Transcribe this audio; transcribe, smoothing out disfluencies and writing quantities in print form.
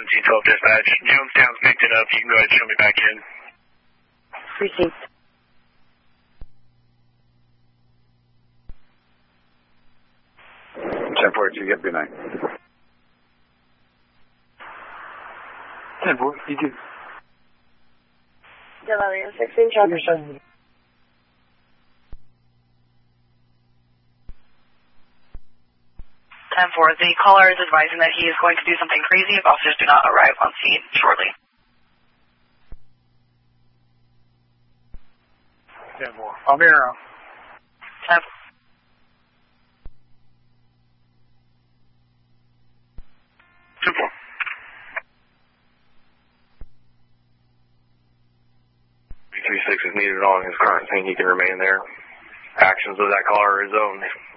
1712 dispatch. Jonestown's picked it up. You can go ahead and show me back in. Received. You get good night. 10-4, you do. Delaware 16, Charger. 10-4, the caller is advising that he is going to do something crazy if officers do not arrive on scene shortly. 10-4, I'll be around. 10-4. B36 is needed on his current scene. He can remain there. Actions of that caller are his own.